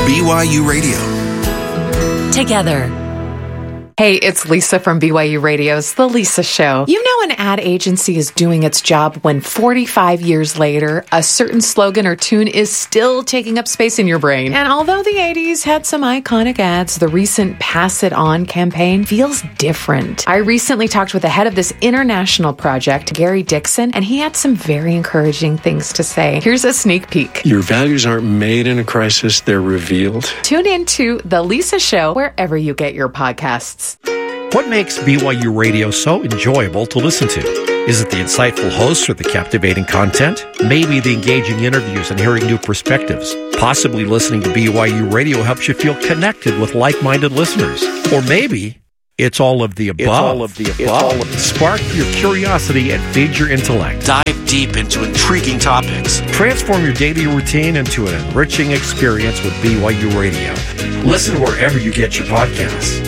BYU Radio. Together. Hey, it's Lisa from BYU Radio's The Lisa Show. You know an ad agency is doing its job when 45 years later, a certain slogan or tune is still taking up space in your brain. And although the 80s had some iconic ads, the recent Pass It On campaign feels different. I recently talked with the head of this international project, Gary Dixon, and he had some very encouraging things to say. Here's a sneak peek. Your values aren't made in a crisis, they're revealed. Tune in to The Lisa Show wherever you get your podcasts. What makes BYU Radio so enjoyable to listen to? Is it the insightful hosts or the captivating content? Maybe the engaging interviews and hearing new perspectives. Possibly listening to BYU Radio helps you feel connected with like-minded listeners. Or maybe it's all of the above. Spark your curiosity and feed your intellect. Dive deep into intriguing topics. Transform your daily routine into an enriching experience with BYU Radio. Listen wherever you get your podcasts.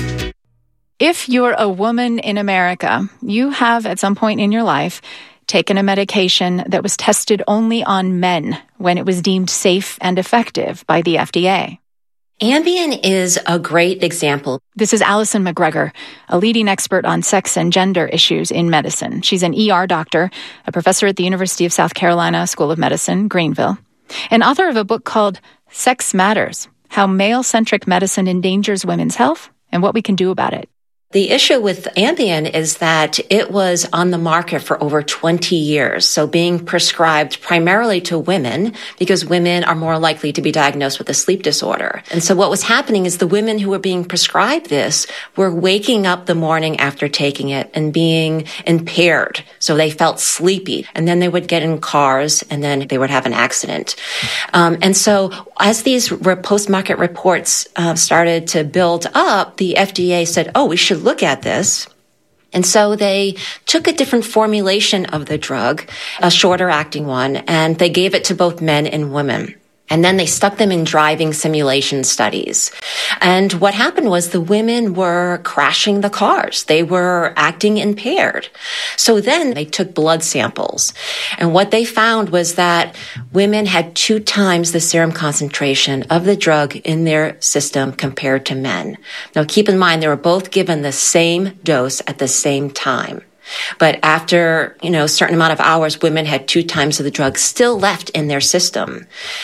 If you're a woman in America, you have at some point in your life taken a medication that was tested only on men when it was deemed safe and effective by the FDA. Ambien is a great example. This is Alison McGregor, a leading expert on sex and gender issues in medicine. She's an ER doctor, a professor at the University of South Carolina School of Medicine, Greenville, and author of a book called Sex Matters: How Male-Centric Medicine Endangers Women's Health and What We Can Do About it. The issue with Ambien is that it was on the market for over 20 years, so being prescribed primarily to women because women are more likely to be diagnosed with a sleep disorder. And so what was happening is the women who were being prescribed this were waking up the morning after taking it and being impaired, so they felt sleepy. And then they would get in cars and then they would have an accident. And so as these post-market reports started to build up, the FDA said, we should look at this. And so they took a different formulation of the drug, a shorter acting one, and they gave it to both men and women. And then they stuck them in driving simulation studies. And what happened was the women were crashing the cars. They were acting impaired. So then they took blood samples. And what they found was that women had 2 times the serum concentration of the drug in their system compared to men. Now keep in mind, they were both given the same dose at the same time. But after, a certain amount of hours, women had 2 times of the drug still left in their system.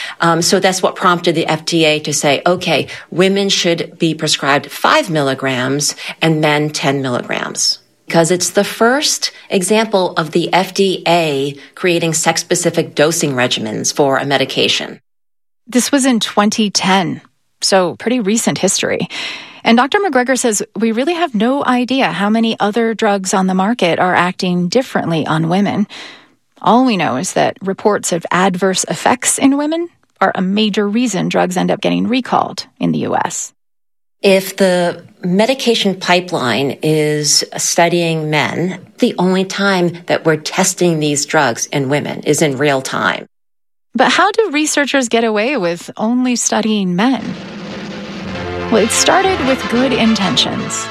So that's what prompted the FDA to say, okay, women should be prescribed 5 milligrams and men 10 milligrams. Because it's the first example of the FDA creating sex-specific dosing regimens for a medication. This was in 2010, so pretty recent history. And Dr. McGregor says we really have no idea how many other drugs on the market are acting differently on women. All we know is that reports of adverse effects in women are a major reason drugs end up getting recalled in the U.S. If the medication pipeline is studying men, the only time that we're testing these drugs in women is in real time. But how do researchers get away with only studying men? Well, it started with good intentions.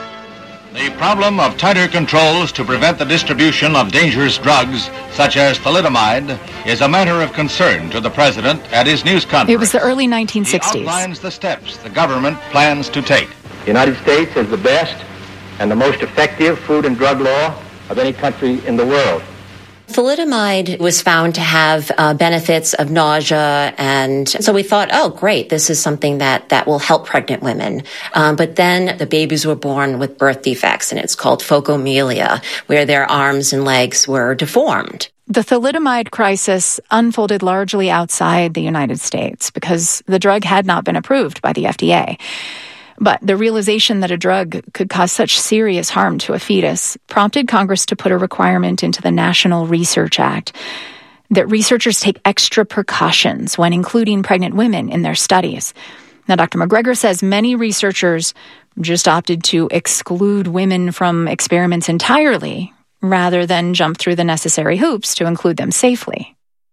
The problem of tighter controls to prevent the distribution of dangerous drugs, such as thalidomide, is a matter of concern to the president at his news conference. It was the early 1960s. He outlines the steps the government plans to take. The United States has the best and the most effective food and drug law of any country in the world. Thalidomide was found to have benefits of nausea, and so we thought, great, this is something that will help pregnant women. But then the babies were born with birth defects, and it's called phocomelia, where their arms and legs were deformed. The thalidomide crisis unfolded largely outside the United States because the drug had not been approved by the FDA. But the realization that a drug could cause such serious harm to a fetus prompted Congress to put a requirement into the National Research Act that researchers take extra precautions when including pregnant women in their studies. Now, Dr. McGregor says many researchers just opted to exclude women from experiments entirely rather than jump through the necessary hoops to include them safely.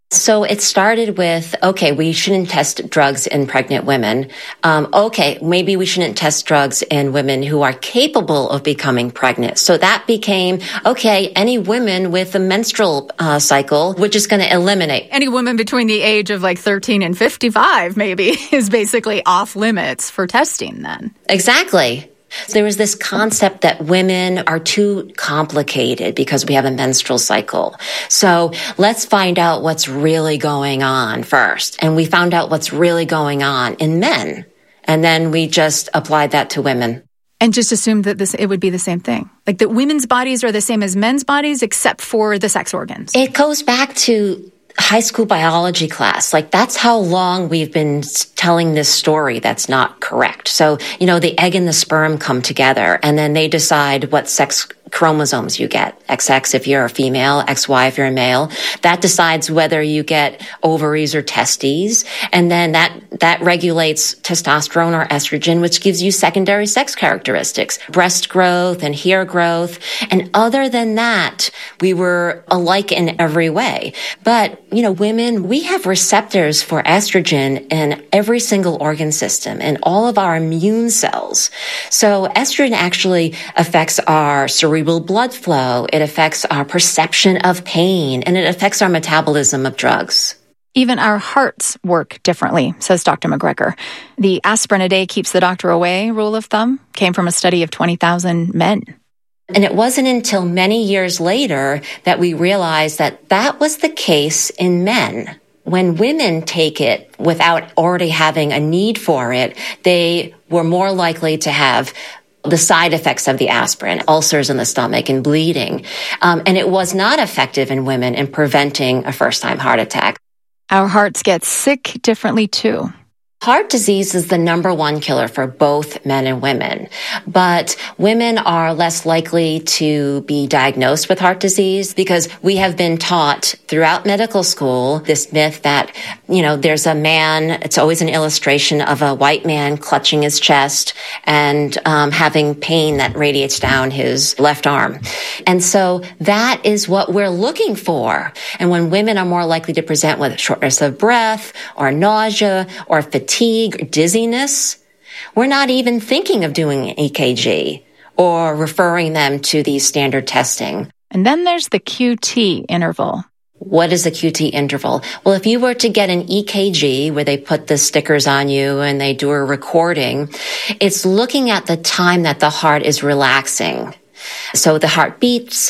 So it started with, okay, we shouldn't test drugs in pregnant women. Okay, maybe we shouldn't test drugs in women who are capable of becoming pregnant. So that became, okay, any women with a menstrual cycle, we're just going to eliminate. Any woman between the age of like 13 and 55 maybe is basically off limits for testing then. Exactly. There was this concept that women are too complicated because we have a menstrual cycle. So let's find out what's really going on first. And we found out what's really going on in men. And then we just applied that to women. And just assumed that it would be the same thing. Like that women's bodies are the same as men's bodies except for the sex organs. It goes back to high school biology class. Like that's how long we've been telling this story that's not correct. So, the egg and the sperm come together and then they decide what sex chromosomes you get. XX if you're a female, XY if you're a male. That decides whether you get ovaries or testes. And then that regulates testosterone or estrogen, which gives you secondary sex characteristics, breast growth and hair growth. And other than that, we were alike in every way. But, women, we have receptors for estrogen in every single organ system and all of our immune cells. So estrogen actually affects our cerebral blood flow. It affects our perception of pain, and it affects our metabolism of drugs. Even our hearts work differently, says Dr. McGregor. The aspirin a day keeps the doctor away rule of thumb came from a study of 20,000 men. And it wasn't until many years later that we realized that that was the case in men. When women take it without already having a need for it, they were more likely to have the side effects of the aspirin, ulcers in the stomach and bleeding. And it was not effective in women in preventing a first-time heart attack. Our hearts get sick differently too. Heart disease is the number one killer for both men and women, but women are less likely to be diagnosed with heart disease because we have been taught throughout medical school this myth that, there's a man, it's always an illustration of a white man clutching his chest and having pain that radiates down his left arm. And so that is what we're looking for. And when women are more likely to present with shortness of breath or nausea or fatigue or dizziness, we're not even thinking of doing an EKG or referring them to these standard testing. And then there's the QT interval. What is a QT interval? Well, if you were to get an EKG where they put the stickers on you and they do a recording, it's looking at the time that the heart is relaxing. So the heart beats,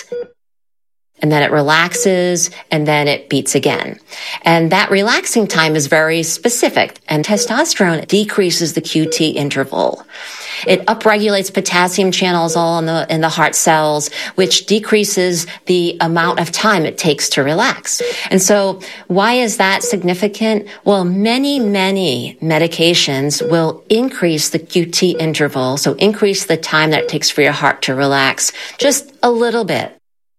and then it relaxes, and then it beats again. And that relaxing time is very specific, and testosterone decreases the QT interval. It upregulates potassium channels all in the heart cells, which decreases the amount of time it takes to relax. And so why is that significant? Well, many medications will increase the QT interval, so increase the time that it takes for your heart to relax just a little bit.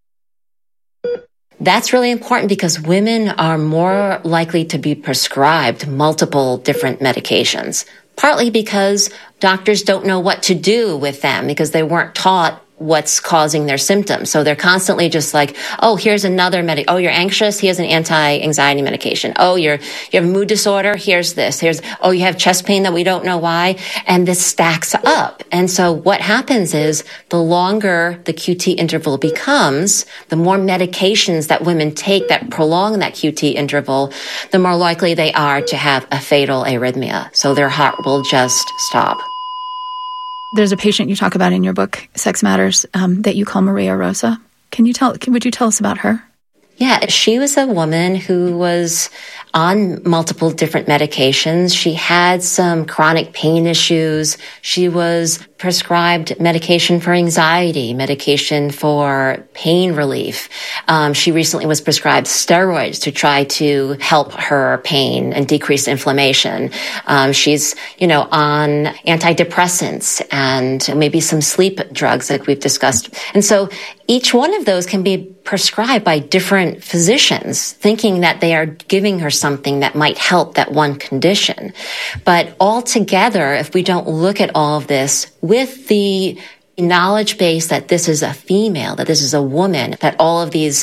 That's really important because women are more likely to be prescribed multiple different medications, partly because doctors don't know what to do with them because they weren't taught what's causing their symptoms. So they're constantly just like, oh, here's another oh, you're anxious? Here's an anti-anxiety medication. Oh, you have a mood disorder? Here's this. Oh, you have chest pain that we don't know why. And this stacks up. And so what happens is the longer the QT interval becomes, the more medications that women take that prolong that QT interval, the more likely they are to have a fatal arrhythmia. So their heart will just stop. There's a patient you talk about in your book, Sex Matters, that you call Maria Rosa. Would you tell us about her? Yeah, she was a woman who was on multiple different medications. She had some chronic pain issues. She was prescribed medication for anxiety, medication for pain relief. She recently was prescribed steroids to try to help her pain and decrease inflammation. She's, on antidepressants and maybe some sleep drugs like we've discussed. And so each one of those can be prescribed by different physicians, thinking that they are giving her something that might help that one condition. But altogether, if we don't look at all of this with the knowledge base that this is a female, that this is a woman, that all of these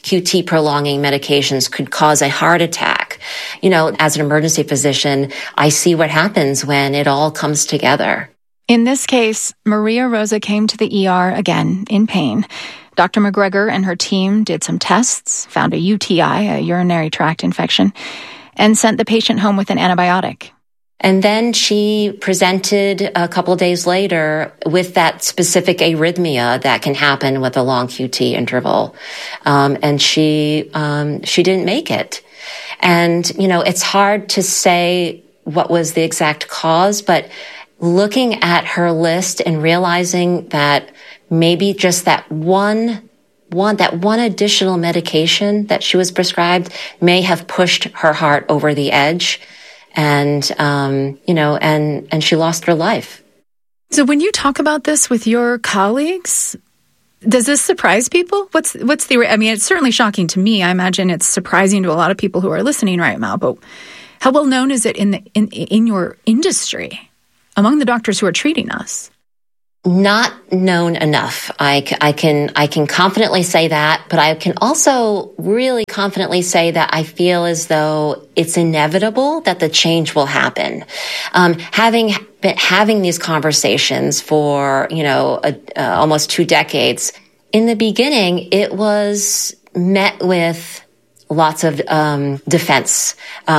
QT prolonging medications could cause a heart attack. You know, as an emergency physician, I see what happens when it all comes together. In this case, Maria Rosa came to the ER again in pain. Dr. McGregor and her team did some tests, found a UTI, a urinary tract infection, and sent the patient home with an antibiotic. And then she presented a couple of days later with that specific arrhythmia that can happen with a long QT interval. And she didn't make it. And, you know, it's hard to say what was the exact cause, but looking at her list and realizing that maybe just that one additional medication that she was prescribed may have pushed her heart over the edge. And, you know, and she lost her life. So when you talk about this with your colleagues, does this surprise people? I mean, it's certainly shocking to me. I imagine it's surprising to a lot of people who are listening right now, but how well known is it in your industry among the doctors who are treating us? Not known enough. I can confidently say that, but I can also really confidently say that I feel as though it's inevitable that the change will happen. Having been having these conversations for, you know, almost 2 decades, in the beginning, it was met with lots of defense.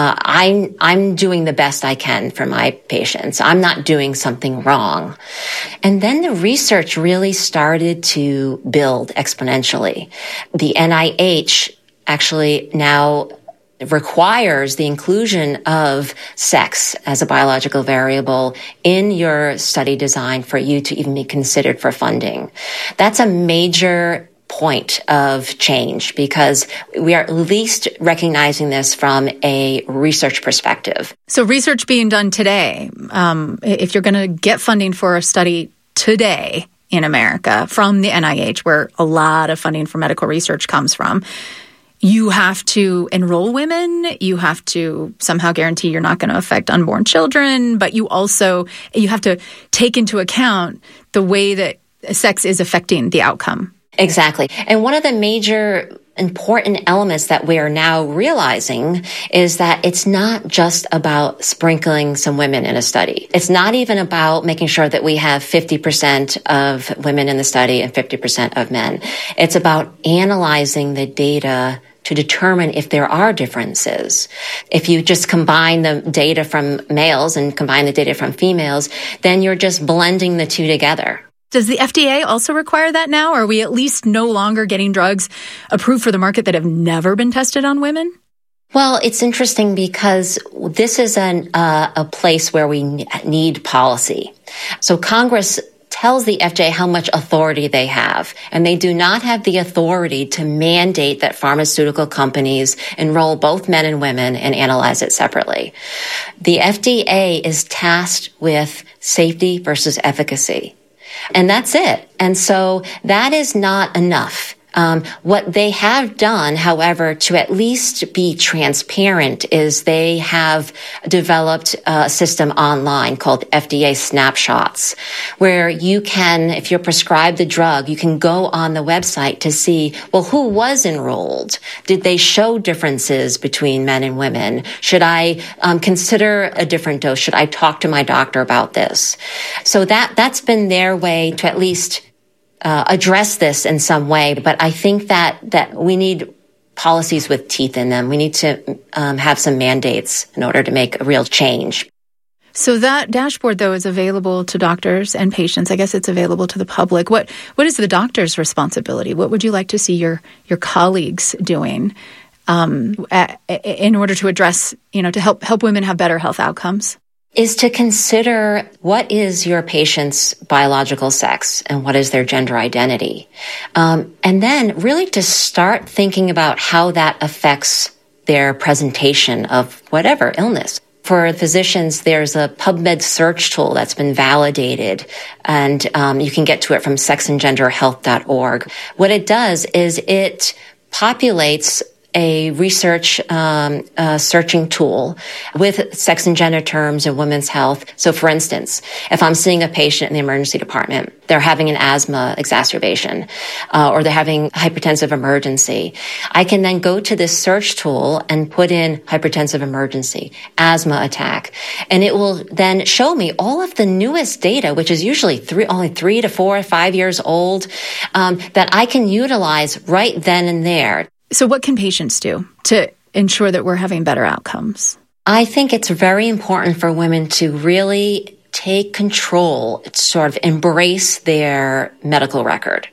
I'm doing the best I can for my patients. I'm not doing something wrong. And then the research really started to build exponentially. The NIH actually now requires the inclusion of sex as a biological variable in your study design for you to even be considered for funding. That's a major point of change because we are at least recognizing this from a research perspective. So research being done today, if you're going to get funding for a study today in America from the NIH, where a lot of funding for medical research comes from, you have to enroll women, you have to somehow guarantee you're not going to affect unborn children, but you have to take into account the way that sex is affecting the outcome. Exactly. And one of the major important elements that we are now realizing is that it's not just about sprinkling some women in a study. It's not even about making sure that we have 50% of women in the study and 50% of men. It's about analyzing the data to determine if there are differences. If you just combine the data from males and combine the data from females, then you're just blending the two together. Does the FDA also require that now? Are we at least no longer getting drugs approved for the market that have never been tested on women? Well, it's interesting because this is a place where we need policy. So Congress tells the FDA how much authority they have, and they do not have the authority to mandate that pharmaceutical companies enroll both men and women and analyze it separately. The FDA is tasked with safety versus efficacy. And that's it. And so that is not enough. What they have done, however, to at least be transparent is they have developed a system online called FDA Snapshots, where you can, if you're prescribed the drug, you can go on the website to see, well, who was enrolled? Did they show differences between men and women? Should I consider a different dose? Should I talk to my doctor about this? So that's been their way to at least address this in some way, but I think that we need policies with teeth in them. We need to have some mandates in order to make a real change. So that dashboard, though, is available to doctors and patients. I guess it's available to the public. What is the doctor's responsibility? What would you like to see your colleagues doing in order to address, to help women have better health outcomes? Is to consider what is your patient's biological sex and what is their gender identity. And then really to start thinking about how that affects their presentation of whatever illness. For physicians, there's a PubMed search tool that's been validated, and you can get to it from sexandgenderhealth.org. What it does is it populates a research searching tool with sex and gender terms and women's health. So for instance, if I'm seeing a patient in the emergency department, they're having an asthma exacerbation, or they're having hypertensive emergency, I can then go to this search tool and put in hypertensive emergency, asthma attack, and it will then show me all of the newest data, which is usually only 3 to 4 or 5 years old, that I can utilize right then and there. So what can patients do to ensure that we're having better outcomes? I think it's very important for women to really take control, sort of embrace their medical record.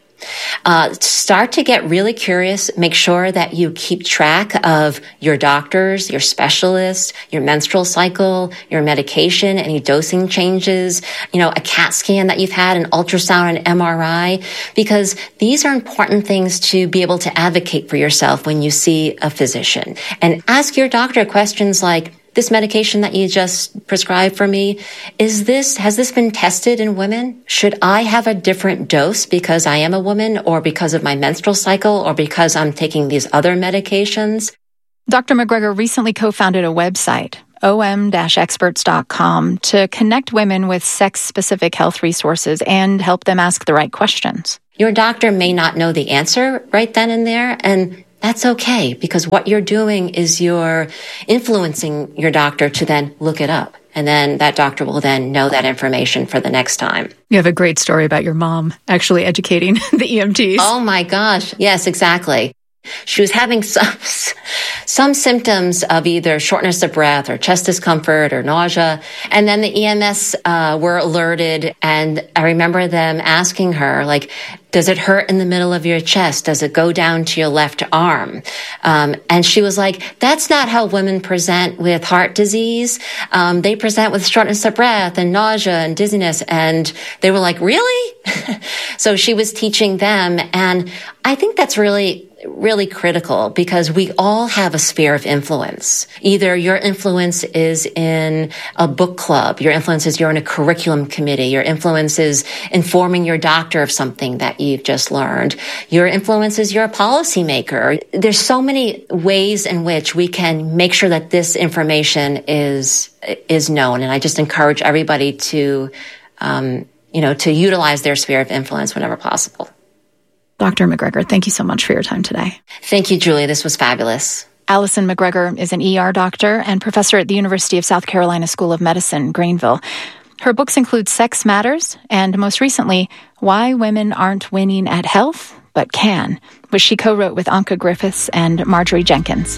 Start to get really curious. Make sure that you keep track of your doctors, your specialists, your menstrual cycle, your medication, any dosing changes, a CAT scan that you've had, an ultrasound, an MRI, because these are important things to be able to advocate for yourself when you see a physician. And ask your doctor questions like, this medication that you just prescribed for me, has this been tested in women? Should I have a different dose because I am a woman, or because of my menstrual cycle, or because I'm taking these other medications? Dr. McGregor recently co-founded a website, om-experts.com, to connect women with sex-specific health resources and help them ask the right questions. Your doctor may not know the answer right then and there, and that's okay, because what you're doing is you're influencing your doctor to then look it up. And then that doctor will then know that information for the next time. You have a great story about your mom actually educating the EMTs. Oh my gosh. Yes, exactly. She was having some symptoms of either shortness of breath or chest discomfort or nausea. And then the EMS were alerted. And I remember them asking her, does it hurt in the middle of your chest? Does it go down to your left arm? And she was like, that's not how women present with heart disease. They present with shortness of breath and nausea and dizziness. And they were like, really? So she was teaching them. And I think that's really critical, because we all have a sphere of influence. Either your influence is in a book club, your influence is you're in a curriculum committee, your influence is informing your doctor of something that you've just learned, your influence is you're a policymaker. There's so many ways in which we can make sure that this information is known. And I just encourage everybody to utilize their sphere of influence whenever possible. Dr. McGregor, thank you so much for your time today. Thank you, Julia. This was fabulous. Allison McGregor is an ER doctor and professor at the University of South Carolina School of Medicine, Greenville. Her books include Sex Matters and, most recently, Why Women Aren't Winning at Health But Can, which she co-wrote with Anka Griffiths and Marjorie Jenkins.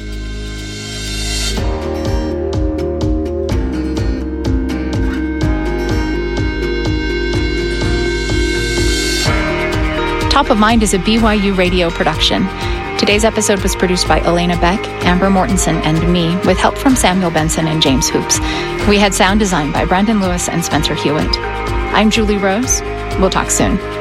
Top of Mind is a BYU radio production. Today's episode was produced by Elena Beck, Amber Mortensen, and me, with help from Samuel Benson and James Hoops. We had sound design by Brandon Lewis and Spencer Hewitt. I'm Julie Rose. We'll talk soon.